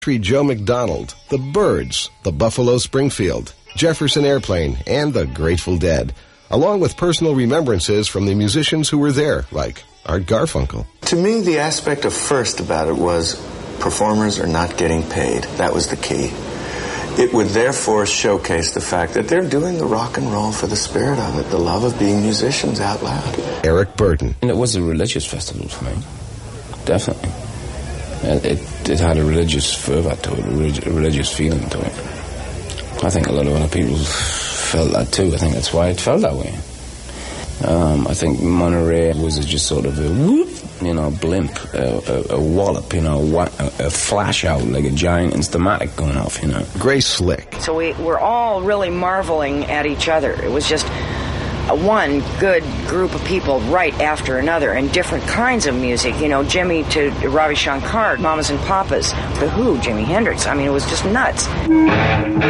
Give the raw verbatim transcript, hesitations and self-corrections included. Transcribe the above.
Joe McDonald, the Byrds, the Buffalo Springfield, Jefferson Airplane, and the Grateful Dead, along with personal remembrances from the musicians who were there, like Art Garfunkel. To me, the aspect of first about it was performers are not getting paid. That was the key. It would therefore showcase the fact that they're doing the rock and roll for the spirit of it, the love of being musicians out loud. Eric Burden. And it was a religious festival for me, definitely. It, it had a religious fervour to it, a relig- religious feeling to it. I think a lot of other people felt that too. I think that's why it felt that way. Um, I think Monterey was just sort of a whoop, you know, blimp, a, a, a wallop, you know, a, a flash out like a giant Instamatic going off, you know. Grace Slick. So we were all really marveling at each other. It was just a one good group of people right after another, and different kinds of music. You know, Jimmy to Ravi Shankar, Mamas and Papas, The Who, Jimi Hendrix. I mean, it was just nuts.